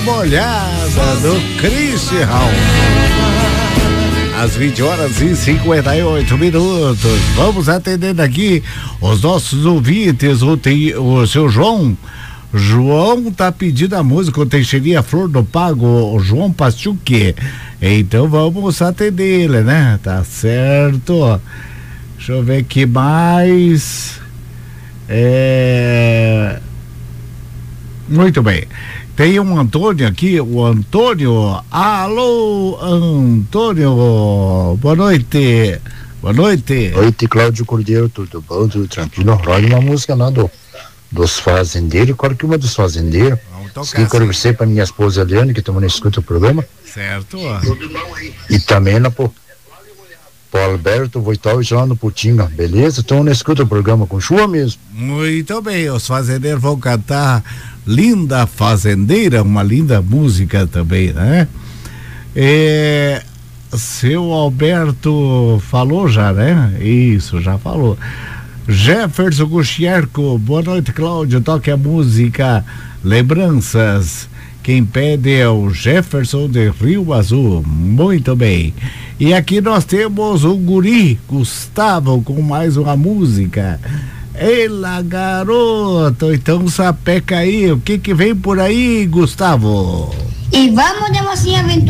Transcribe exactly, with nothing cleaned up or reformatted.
Molhada do Cristian. Às vinte horas e cinquenta e oito minutos. Vamos atendendo aqui os nossos ouvintes. O, tem, o seu João. João tá pedindo a música, o Teixeirinha Flor do Pago, o João Pachuque. Então vamos atender ele, né? Tá certo. Deixa eu ver que mais. É... Muito bem. Tem um Antônio aqui, o Antônio. Alô, Antônio. Boa noite. Boa noite. Boa noite, Cláudio Cordeiro. Tudo bom? Tudo tranquilo? Roda uma música lá do, dos fazendeiros. Qual que é uma dos fazendeiros? Que eu conversei para minha esposa Eliane, que também escuta o programa. Certo. E também na pro, pro Alberto Voitovich lá no Putinga. Beleza? Então não escuta o programa com chuva mesmo. Muito bem. Os fazendeiros vão cantar Linda Fazendeira, uma linda música também, né? É, seu Alberto falou já, né? Isso, já falou. Jefferson Guxierco, boa noite, Cláudio, toque a música Lembranças. Quem pede é o Jefferson de Rio Azul. Muito bem. E aqui nós temos o guri Gustavo com mais uma música. Ela, garoto, então sapeca aí, o que que vem por aí, Gustavo? E vamos de mocinha aventura.